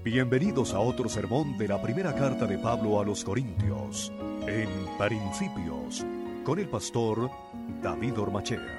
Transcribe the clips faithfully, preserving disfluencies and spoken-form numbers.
Bienvenidos a otro sermón de la primera carta de Pablo a los Corintios, en Principios, con el pastor David Ormachea.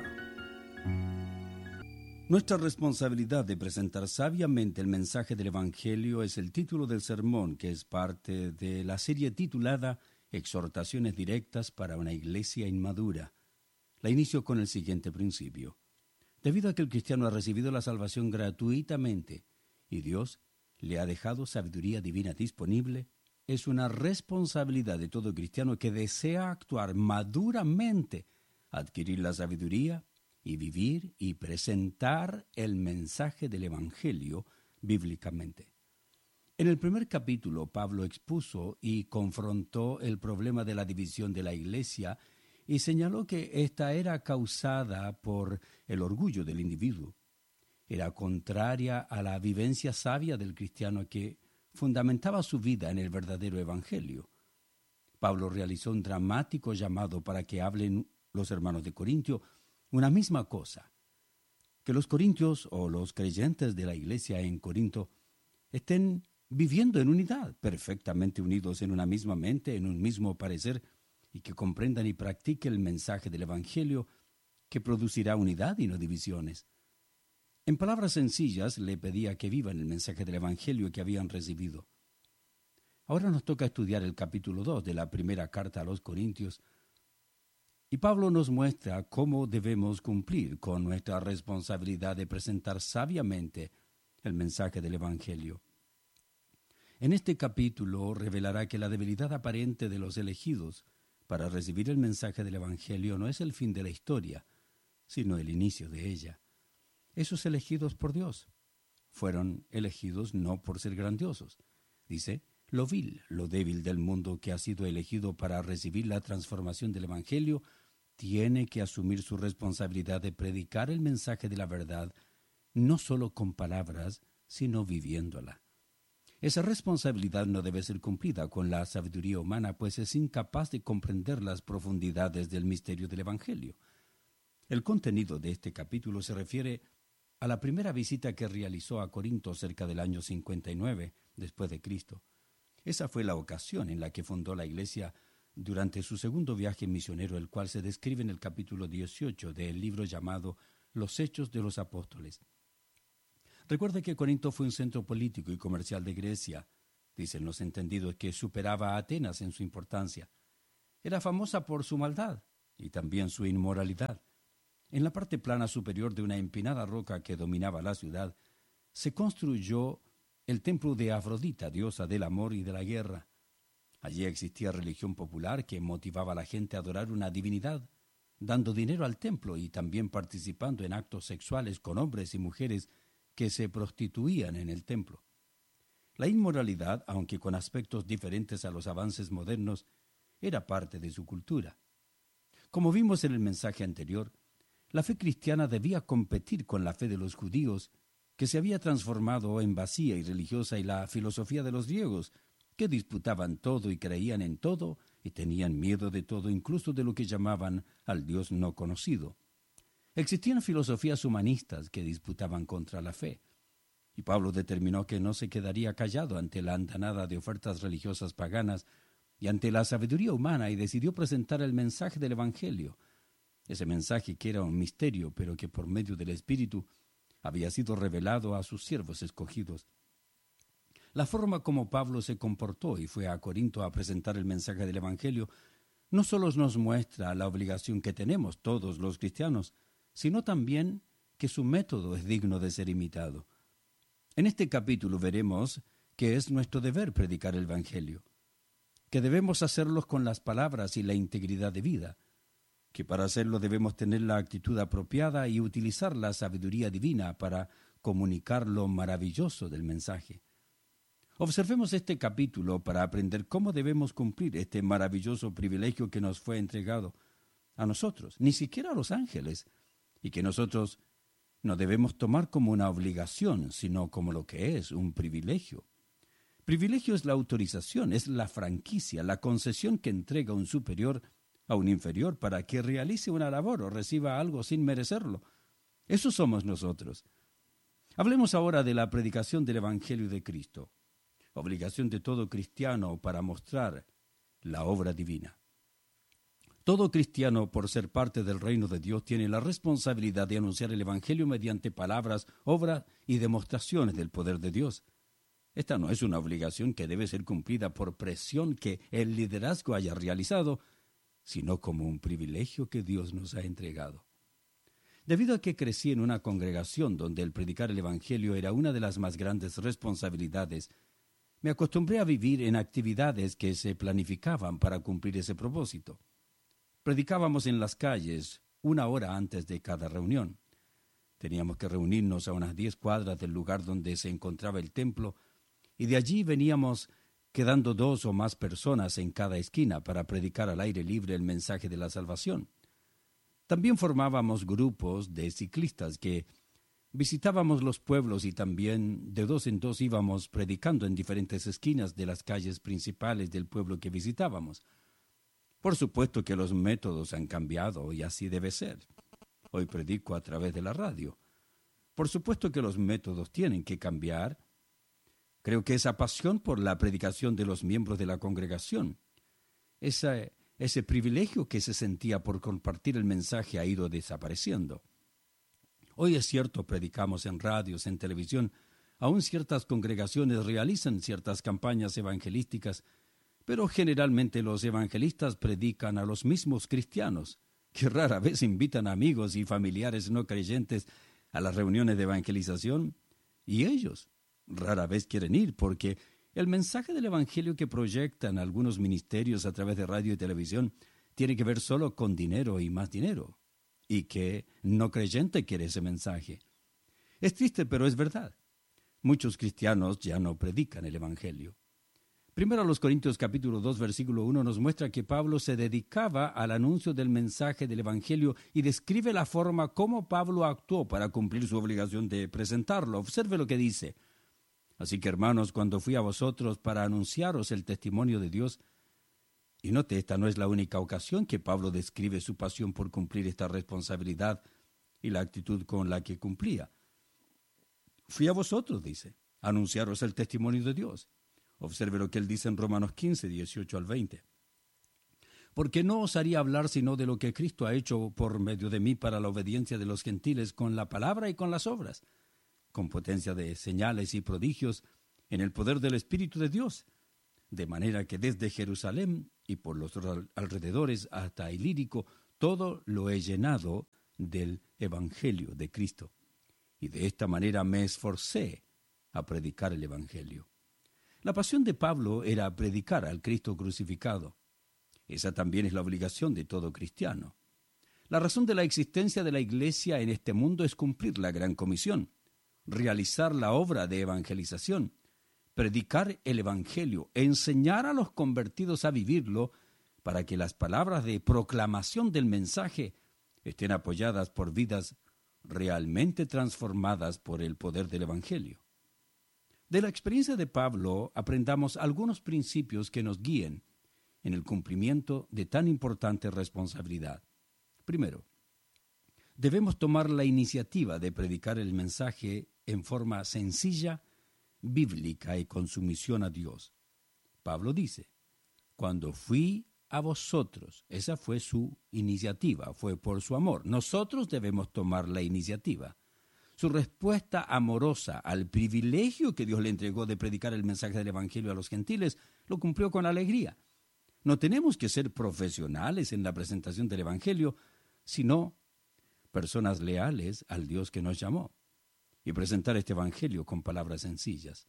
Nuestra responsabilidad de presentar sabiamente el mensaje del Evangelio es el título del sermón, que es parte de la serie titulada Exhortaciones directas para una iglesia inmadura. La inicio con el siguiente principio. Debido a que el cristiano ha recibido la salvación gratuitamente y Dios le ha dejado sabiduría divina disponible, es una responsabilidad de todo cristiano que desea actuar maduramente, adquirir la sabiduría y vivir y presentar el mensaje del Evangelio bíblicamente. En el primer capítulo, Pablo expuso y confrontó el problema de la división de la iglesia y señaló que ésta era causada por el orgullo del individuo. Era contraria a la vivencia sabia del cristiano que fundamentaba su vida en el verdadero Evangelio. Pablo realizó un dramático llamado para que hablen los hermanos de Corintio una misma cosa, que los corintios o los creyentes de la iglesia en Corinto estén viviendo en unidad, perfectamente unidos en una misma mente, en un mismo parecer, y que comprendan y practiquen el mensaje del Evangelio que producirá unidad y no divisiones. En palabras sencillas, le pedía que vivan el mensaje del Evangelio que habían recibido. Ahora nos toca estudiar el capítulo dos de la primera carta a los Corintios, y Pablo nos muestra cómo debemos cumplir con nuestra responsabilidad de presentar sabiamente el mensaje del Evangelio. En este capítulo revelará que la debilidad aparente de los elegidos para recibir el mensaje del Evangelio no es el fin de la historia, sino el inicio de ella. Esos elegidos por Dios fueron elegidos no por ser grandiosos. Dice, lo vil, lo débil del mundo que ha sido elegido para recibir la transformación del Evangelio, tiene que asumir su responsabilidad de predicar el mensaje de la verdad, no solo con palabras, sino viviéndola. Esa responsabilidad no debe ser cumplida con la sabiduría humana, pues es incapaz de comprender las profundidades del misterio del Evangelio. El contenido de este capítulo se refiere a la primera visita que realizó a Corinto cerca del año cincuenta y nueve después de Cristo. Esa fue la ocasión en la que fundó la iglesia durante su segundo viaje misionero, el cual se describe en el capítulo dieciocho del libro llamado Los Hechos de los Apóstoles. Recuerde que Corinto fue un centro político y comercial de Grecia. Dicen los entendidos que superaba a Atenas en su importancia. Era famosa por su maldad y también su inmoralidad. En la parte plana superior de una empinada roca que dominaba la ciudad, se construyó el templo de Afrodita, diosa del amor y de la guerra. Allí existía religión popular que motivaba a la gente a adorar una divinidad, dando dinero al templo y también participando en actos sexuales con hombres y mujeres que se prostituían en el templo. La inmoralidad, aunque con aspectos diferentes a los avances modernos, era parte de su cultura. Como vimos en el mensaje anterior, la fe cristiana debía competir con la fe de los judíos, que se había transformado en vacía y religiosa, y la filosofía de los griegos, que disputaban todo y creían en todo y tenían miedo de todo, incluso de lo que llamaban al Dios no conocido. Existían filosofías humanistas que disputaban contra la fe, y Pablo determinó que no se quedaría callado ante la andanada de ofertas religiosas paganas y ante la sabiduría humana, y decidió presentar el mensaje del Evangelio. Ese mensaje que era un misterio, pero que por medio del Espíritu había sido revelado a sus siervos escogidos. La forma como Pablo se comportó y fue a Corinto a presentar el mensaje del Evangelio no solo nos muestra la obligación que tenemos todos los cristianos, sino también que su método es digno de ser imitado. En este capítulo veremos que es nuestro deber predicar el Evangelio, que debemos hacerlo con las palabras y la integridad de vida, que para hacerlo debemos tener la actitud apropiada y utilizar la sabiduría divina para comunicar lo maravilloso del mensaje. Observemos este capítulo para aprender cómo debemos cumplir este maravilloso privilegio que nos fue entregado a nosotros, ni siquiera a los ángeles, y que nosotros no debemos tomar como una obligación, sino como lo que es, un privilegio. Privilegio es la autorización, es la franquicia, la concesión que entrega un superior a un inferior para que realice una labor o reciba algo sin merecerlo. Eso somos nosotros. Hablemos ahora de la predicación del Evangelio de Cristo. obligación de todo cristiano para mostrar la obra divina. Todo cristiano, por ser parte del reino de Dios, tiene la responsabilidad de anunciar el Evangelio mediante palabras, obras y demostraciones del poder de Dios. Esta no es una obligación que debe ser cumplida por presión que el liderazgo haya realizado, sino como un privilegio que Dios nos ha entregado. Debido a que crecí en una congregación donde el predicar el Evangelio era una de las más grandes responsabilidades, me acostumbré a vivir en actividades que se planificaban para cumplir ese propósito. Predicábamos en las calles una hora antes de cada reunión. Teníamos que reunirnos a unas diez cuadras del lugar donde se encontraba el templo, y de allí veníamos quedando dos o más personas en cada esquina para predicar al aire libre el mensaje de la salvación. También formábamos grupos de ciclistas que visitábamos los pueblos y también de dos en dos íbamos predicando en diferentes esquinas de las calles principales del pueblo que visitábamos. Por supuesto que los métodos han cambiado y así debe ser. Hoy predico a través de la radio. Por supuesto que los métodos tienen que cambiar. Creo que esa pasión por la predicación de los miembros de la congregación, esa, ese privilegio que se sentía por compartir el mensaje ha ido desapareciendo. Hoy es cierto, predicamos en radios, en televisión, aún ciertas congregaciones realizan ciertas campañas evangelísticas, pero generalmente los evangelistas predican a los mismos cristianos, que rara vez invitan a amigos y familiares no creyentes a las reuniones de evangelización, y ellos rara vez quieren ir porque el mensaje del evangelio que proyectan algunos ministerios a través de radio y televisión tiene que ver solo con dinero y más dinero, y que no creyente quiere ese mensaje. Es triste, pero es verdad. Muchos cristianos ya no predican el evangelio. Primero a los Corintios capítulo dos, versículo uno nos muestra que Pablo se dedicaba al anuncio del mensaje del Evangelio y describe la forma como Pablo actuó para cumplir su obligación de presentarlo. Observe lo que dice. Así que, hermanos, cuando fui a vosotros para anunciaros el testimonio de Dios, y note, esta no es la única ocasión que Pablo describe su pasión por cumplir esta responsabilidad y la actitud con la que cumplía. Fui a vosotros, dice, a anunciaros el testimonio de Dios. Observe lo que él dice en Romanos quince, dieciocho al veinte. Porque no osaría hablar sino de lo que Cristo ha hecho por medio de mí para la obediencia de los gentiles con la palabra y con las obras, con potencia de señales y prodigios en el poder del Espíritu de Dios, de manera que desde Jerusalén y por los alrededores hasta Ilírico, todo lo he llenado del Evangelio de Cristo. Y de esta manera me esforcé a predicar el Evangelio. La pasión de Pablo era predicar al Cristo crucificado. Esa también es la obligación de todo cristiano. La razón de la existencia de la Iglesia en este mundo es cumplir la gran comisión, realizar la obra de evangelización, predicar el Evangelio, enseñar a los convertidos a vivirlo para que las palabras de proclamación del mensaje estén apoyadas por vidas realmente transformadas por el poder del Evangelio. De la experiencia de Pablo aprendamos algunos principios que nos guíen en el cumplimiento de tan importante responsabilidad. Primero, debemos tomar la iniciativa de predicar el mensaje en forma sencilla, bíblica y con sumisión a Dios. Pablo dice, cuando fui a vosotros, esa fue su iniciativa, fue por su amor. Nosotros debemos tomar la iniciativa. Su respuesta amorosa al privilegio que Dios le entregó de predicar el mensaje del Evangelio a los gentiles, lo cumplió con alegría. No tenemos que ser profesionales en la presentación del Evangelio, sino personas leales al Dios que nos llamó, y presentar este Evangelio con palabras sencillas.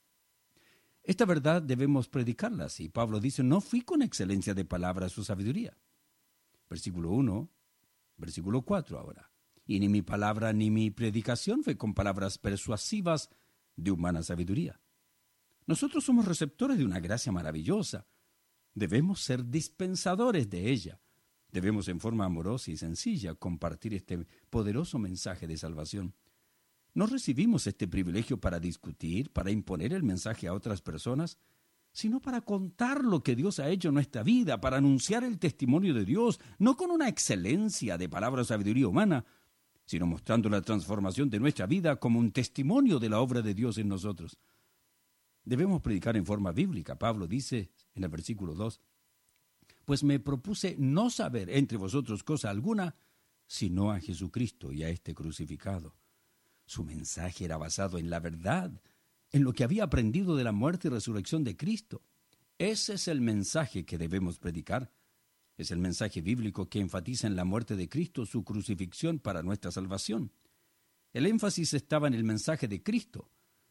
Esta verdad debemos predicarla así. Pablo dice, no fui con excelencia de palabras o sabiduría. Versículo uno, versículo cuatro ahora. Y ni mi palabra ni mi predicación fue con palabras persuasivas de humana sabiduría. Nosotros somos receptores de una gracia maravillosa. Debemos ser dispensadores de ella. Debemos en forma amorosa y sencilla compartir este poderoso mensaje de salvación. No recibimos este privilegio para discutir, para imponer el mensaje a otras personas, sino para contar lo que Dios ha hecho en nuestra vida, para anunciar el testimonio de Dios, no con una excelencia de palabra o sabiduría humana, sino mostrando la transformación de nuestra vida como un testimonio de la obra de Dios en nosotros. Debemos predicar en forma bíblica. Pablo dice en el versículo dos, pues me propuse no saber entre vosotros cosa alguna, sino a Jesucristo y a este crucificado. Su mensaje era basado en la verdad, en lo que había aprendido de la muerte y resurrección de Cristo. Ese es el mensaje que debemos predicar. Es el mensaje bíblico que enfatiza en la muerte de Cristo, su crucifixión para nuestra salvación. El énfasis estaba en el mensaje de Cristo,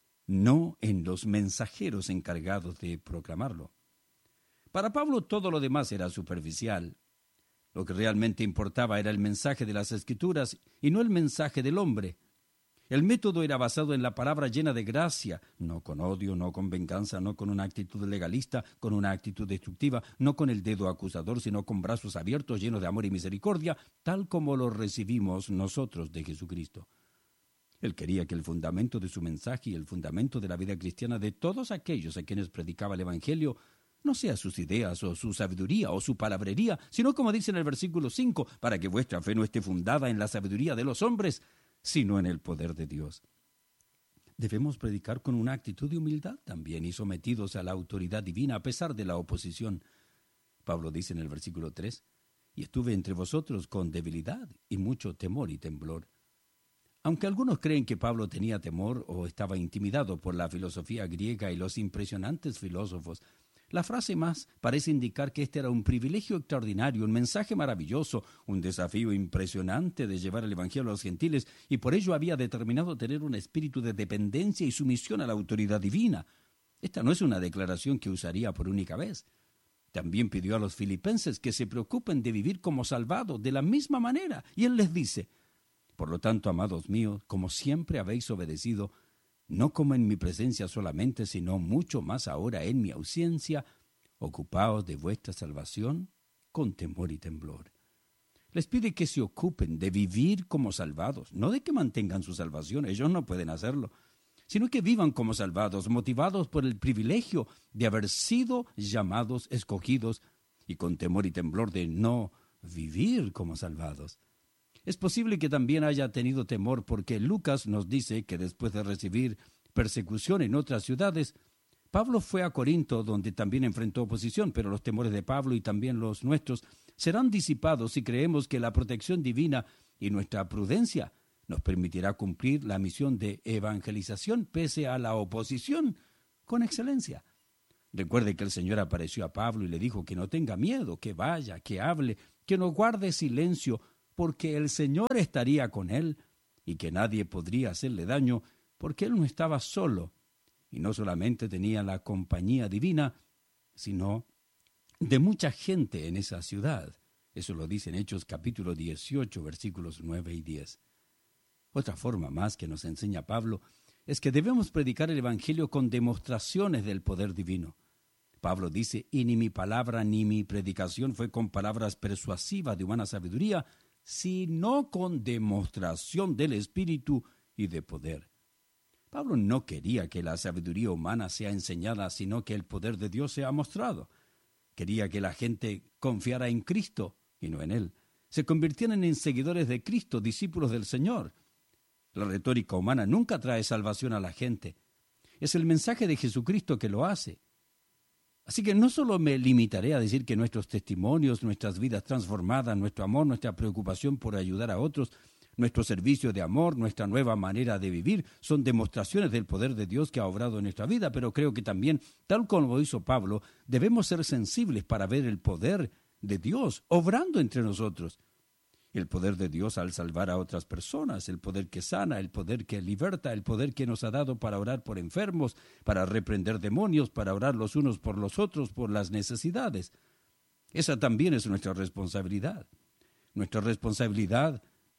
no en los mensajeros encargados de proclamarlo. Para Pablo todo lo demás era superficial. Lo que realmente importaba era el mensaje de las Escrituras y no el mensaje del hombre. El método era basado en la palabra llena de gracia, no con odio, no con venganza, no con una actitud legalista, con una actitud destructiva, no con el dedo acusador, sino con brazos abiertos llenos de amor y misericordia, tal como lo recibimos nosotros de Jesucristo. Él quería que el fundamento de su mensaje y el fundamento de la vida cristiana de todos aquellos a quienes predicaba el Evangelio no sea sus ideas o su sabiduría o su palabrería, sino como dice en el versículo cinco, para que vuestra fe no esté fundada en la sabiduría de los hombres, sino en el poder de Dios. Debemos predicar con una actitud de humildad también y sometidos a la autoridad divina a pesar de la oposición. Pablo dice en el versículo tres, y estuve entre vosotros con debilidad y mucho temor y temblor. Aunque algunos creen que Pablo tenía temor o estaba intimidado por la filosofía griega y los impresionantes filósofos, la frase más parece indicar que este era un privilegio extraordinario, un mensaje maravilloso, un desafío impresionante de llevar el Evangelio a los gentiles, y por ello había determinado tener un espíritu de dependencia y sumisión a la autoridad divina. Esta no es una declaración que usaría por única vez. También pidió a los filipenses que se preocupen de vivir como salvados de la misma manera, y él les dice, por lo tanto, amados míos, como siempre habéis obedecido, no como en mi presencia solamente, sino mucho más ahora en mi ausencia, ocupaos de vuestra salvación con temor y temblor. Les pide que se ocupen de vivir como salvados, no de que mantengan su salvación, ellos no pueden hacerlo, sino que vivan como salvados, motivados por el privilegio de haber sido llamados, escogidos, y con temor y temblor de no vivir como salvados. Es posible que también haya tenido temor porque Lucas nos dice que después de recibir persecución en otras ciudades, Pablo fue a Corinto, donde también enfrentó oposición, pero los temores de Pablo y también los nuestros serán disipados si creemos que la protección divina y nuestra prudencia nos permitirá cumplir la misión de evangelización pese a la oposición con excelencia. Recuerde que el Señor apareció a Pablo y le dijo que no tenga miedo, que vaya, que hable, que no guarde silencio, porque el Señor estaría con él y que nadie podría hacerle daño, porque él no estaba solo y no solamente tenía la compañía divina, sino de mucha gente en esa ciudad. Eso lo dice en Hechos capítulo dieciocho, versículos nueve y diez. Otra forma más que nos enseña Pablo es que debemos predicar el Evangelio con demostraciones del poder divino. Pablo dice, y ni mi palabra ni mi predicación fue con palabras persuasivas de humana sabiduría, sino con demostración del Espíritu y de poder. Pablo no quería que la sabiduría humana sea enseñada, sino que el poder de Dios sea mostrado. Quería que la gente confiara en Cristo y no en él. Se convirtieran en seguidores de Cristo, discípulos del Señor. La retórica humana nunca trae salvación a la gente. Es el mensaje de Jesucristo que lo hace. Así que no solo me limitaré a decir que nuestros testimonios, nuestras vidas transformadas, nuestro amor, nuestra preocupación por ayudar a otros, nuestro servicio de amor, nuestra nueva manera de vivir, son demostraciones del poder de Dios que ha obrado en nuestra vida, pero creo que también, tal como hizo Pablo, debemos ser sensibles para ver el poder de Dios obrando entre nosotros. El poder de Dios al salvar a otras personas, el poder que sana, el poder que liberta, el poder que nos ha dado para orar por enfermos, para reprender demonios, para orar los unos por los otros, por las necesidades. Esa también es nuestra responsabilidad. Nuestra responsabilidad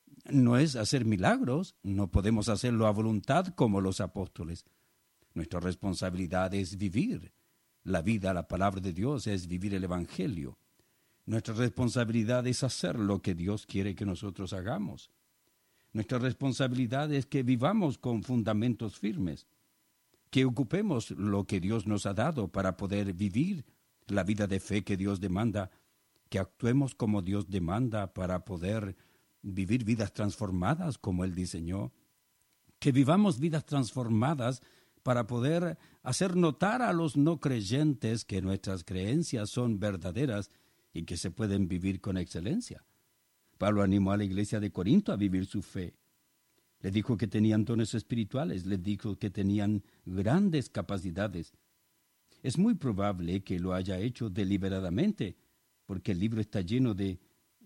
no es hacer milagros, no podemos hacerlo a voluntad como los apóstoles. Nuestra responsabilidad es vivir. La vida, la palabra de Dios es vivir el Evangelio. Nuestra responsabilidad es hacer lo que Dios quiere que nosotros hagamos. Nuestra responsabilidad es que vivamos con fundamentos firmes, que ocupemos lo que Dios nos ha dado para poder vivir la vida de fe que Dios demanda, que actuemos como Dios demanda para poder vivir vidas transformadas como Él diseñó, que vivamos vidas transformadas para poder hacer notar a los no creyentes que nuestras creencias son verdaderas y que se pueden vivir con excelencia. Pablo animó a la iglesia de Corinto a vivir su fe. Les dijo que tenían dones espirituales, les dijo que tenían grandes capacidades. Es muy probable que lo haya hecho deliberadamente, porque el libro está lleno de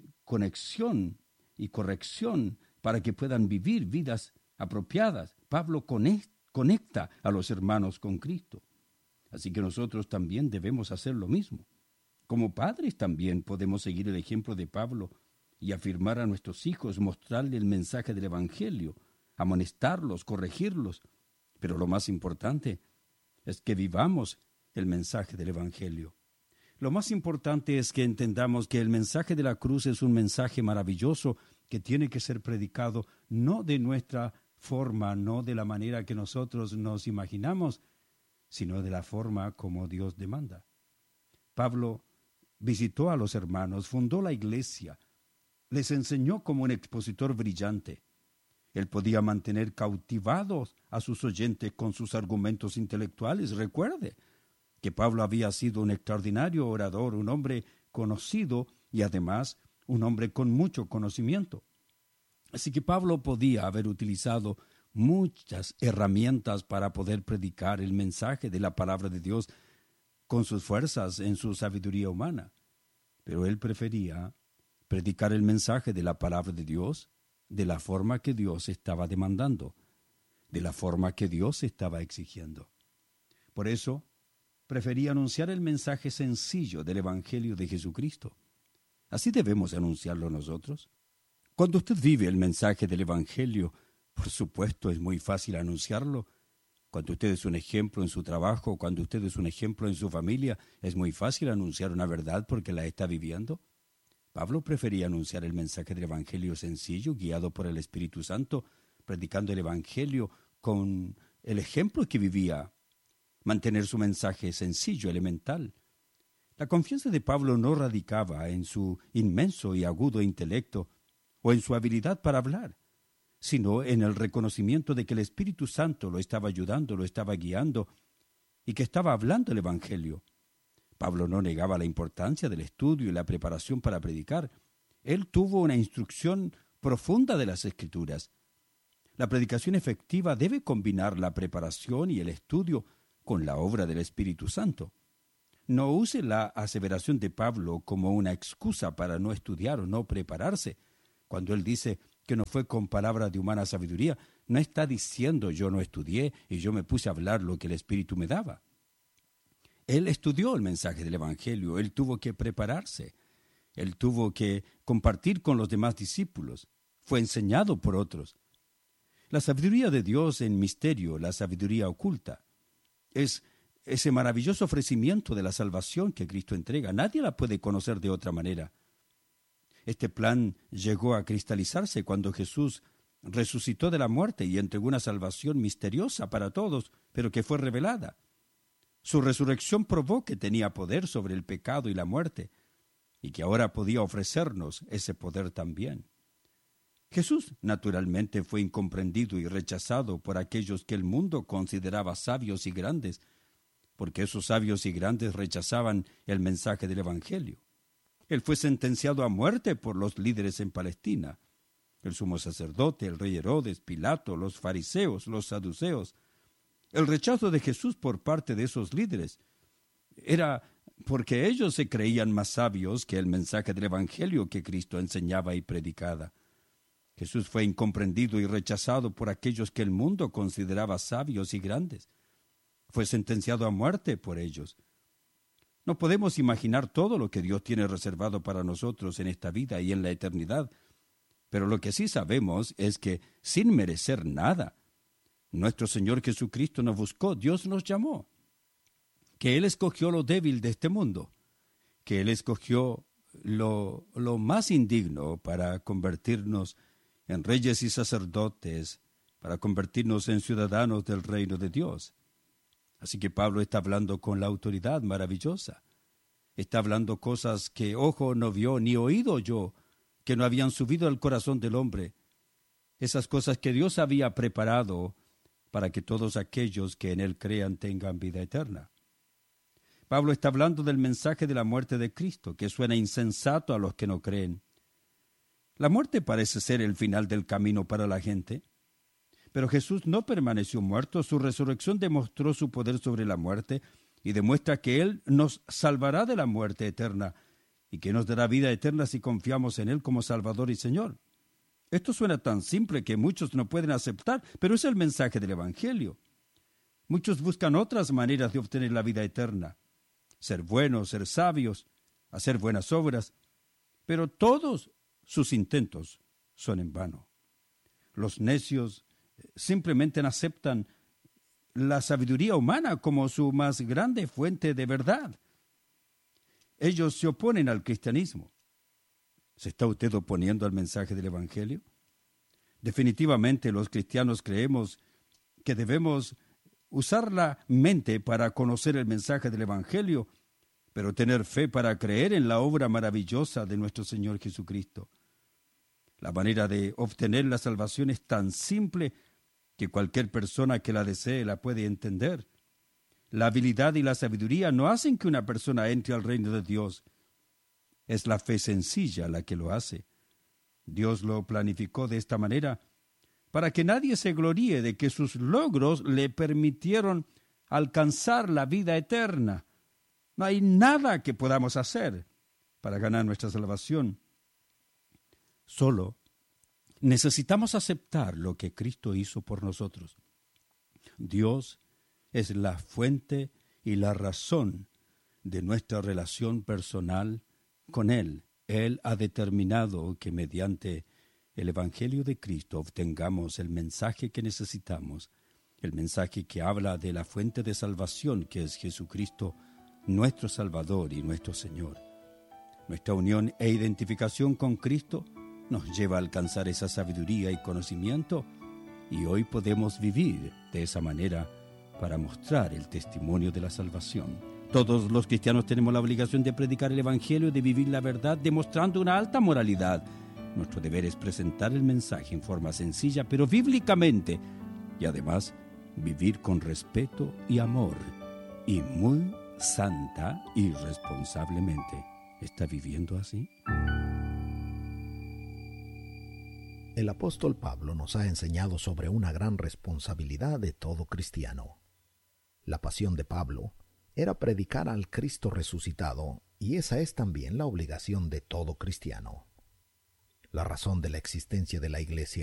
conexión y corrección para que puedan vivir vidas apropiadas. Pablo conecta a los hermanos con Cristo. Así que nosotros también debemos hacer lo mismo. Como padres también podemos seguir el ejemplo de Pablo y afirmar a nuestros hijos, mostrarle el mensaje del Evangelio, amonestarlos, corregirlos. Pero lo más importante es que vivamos el mensaje del Evangelio. Lo más importante es que entendamos que el mensaje de la cruz es un mensaje maravilloso que tiene que ser predicado no de nuestra forma, no de la manera que nosotros nos imaginamos, sino de la forma como Dios demanda. Pablo visitó a los hermanos, fundó la iglesia, les enseñó como un expositor brillante. Él podía mantener cautivados a sus oyentes con sus argumentos intelectuales. Recuerde que Pablo había sido un extraordinario orador, un hombre conocido y además un hombre con mucho conocimiento. Así que Pablo podía haber utilizado muchas herramientas para poder predicar el mensaje de la palabra de Dios con sus fuerzas en su sabiduría humana. Pero él prefería predicar el mensaje de la palabra de Dios de la forma que Dios estaba demandando, de la forma que Dios estaba exigiendo. Por eso, prefería anunciar el mensaje sencillo del Evangelio de Jesucristo. Así debemos anunciarlo nosotros. Cuando usted vive el mensaje del Evangelio, por supuesto es muy fácil anunciarlo. Cuando usted es un ejemplo en su trabajo, cuando usted es un ejemplo en su familia, es muy fácil anunciar una verdad porque la está viviendo. Pablo prefería anunciar el mensaje del Evangelio sencillo, guiado por el Espíritu Santo, predicando el Evangelio con el ejemplo que vivía, mantener su mensaje sencillo, elemental. La confianza de Pablo no radicaba en su inmenso y agudo intelecto o en su habilidad para hablar, sino en el reconocimiento de que el Espíritu Santo lo estaba ayudando, lo estaba guiando y que estaba hablando el Evangelio. Pablo no negaba la importancia del estudio y la preparación para predicar. Él tuvo una instrucción profunda de las Escrituras. La predicación efectiva debe combinar la preparación y el estudio con la obra del Espíritu Santo. No use la aseveración de Pablo como una excusa para no estudiar o no prepararse. Cuando él dice que no fue con palabras de humana sabiduría, no está diciendo yo no estudié y yo me puse a hablar lo que el Espíritu me daba. Él estudió el mensaje del Evangelio, él tuvo que prepararse, él tuvo que compartir con los demás discípulos, fue enseñado por otros. La sabiduría de Dios en misterio, la sabiduría oculta, es ese maravilloso ofrecimiento de la salvación que Cristo entrega. Nadie la puede conocer de otra manera. Este plan llegó a cristalizarse cuando Jesús resucitó de la muerte y entregó una salvación misteriosa para todos, pero que fue revelada. Su resurrección probó que tenía poder sobre el pecado y la muerte, y que ahora podía ofrecernos ese poder también. Jesús, naturalmente, fue incomprendido y rechazado por aquellos que el mundo consideraba sabios y grandes, porque esos sabios y grandes rechazaban el mensaje del Evangelio. Él fue sentenciado a muerte por los líderes en Palestina, el sumo sacerdote, el rey Herodes, Pilato, los fariseos, los saduceos. El rechazo de Jesús por parte de esos líderes era porque ellos se creían más sabios que el mensaje del Evangelio que Cristo enseñaba y predicaba. Jesús fue incomprendido y rechazado por aquellos que el mundo consideraba sabios y grandes. Fue sentenciado a muerte por ellos. No podemos imaginar todo lo que Dios tiene reservado para nosotros en esta vida y en la eternidad, pero lo que sí sabemos es que, sin merecer nada, nuestro Señor Jesucristo nos buscó, Dios nos llamó, que Él escogió lo débil de este mundo, que Él escogió lo, lo más indigno para convertirnos en reyes y sacerdotes, para convertirnos en ciudadanos del reino de Dios. Así que Pablo está hablando con la autoridad maravillosa. Está hablando cosas que ojo no vio ni oído oyó, que no habían subido al corazón del hombre. Esas cosas que Dios había preparado para que todos aquellos que en él crean tengan vida eterna. Pablo está hablando del mensaje de la muerte de Cristo, que suena insensato a los que no creen. La muerte parece ser el final del camino para la gente, pero Jesús no permaneció muerto. Su resurrección demostró su poder sobre la muerte y demuestra que Él nos salvará de la muerte eterna y que nos dará vida eterna si confiamos en Él como Salvador y Señor. Esto suena tan simple que muchos no pueden aceptar, pero es el mensaje del Evangelio. Muchos buscan otras maneras de obtener la vida eterna, ser buenos, ser sabios, hacer buenas obras, pero todos sus intentos son en vano. Los necios simplemente aceptan la sabiduría humana como su más grande fuente de verdad. Ellos se oponen al cristianismo. ¿Se está usted oponiendo al mensaje del Evangelio? Definitivamente los cristianos creemos que debemos usar la mente para conocer el mensaje del Evangelio, pero tener fe para creer en la obra maravillosa de nuestro Señor Jesucristo. La manera de obtener la salvación es tan simple que cualquier persona que la desee la puede entender. La habilidad y la sabiduría no hacen que una persona entre al reino de Dios. Es la fe sencilla la que lo hace. Dios lo planificó de esta manera para que nadie se gloríe de que sus logros le permitieron alcanzar la vida eterna. No hay nada que podamos hacer para ganar nuestra salvación. Solo necesitamos aceptar lo que Cristo hizo por nosotros. Dios es la fuente y la razón de nuestra relación personal con Él. Él ha determinado que mediante el Evangelio de Cristo obtengamos el mensaje que necesitamos, el mensaje que habla de la fuente de salvación que es Jesucristo, nuestro Salvador y nuestro Señor. Nuestra unión e identificación con Cristo nos lleva a alcanzar esa sabiduría y conocimiento, y hoy podemos vivir de esa manera para mostrar el testimonio de la salvación. Todos los cristianos tenemos la obligación de predicar el Evangelio y de vivir la verdad demostrando una alta moralidad. Nuestro deber es presentar el mensaje en forma sencilla, pero bíblicamente, y además vivir con respeto y amor, y muy santa y responsablemente. ¿Está viviendo así? El apóstol Pablo nos ha enseñado sobre una gran responsabilidad de todo cristiano. La pasión de Pablo era predicar al Cristo resucitado, y esa es también la obligación de todo cristiano. La razón de la existencia de la Iglesia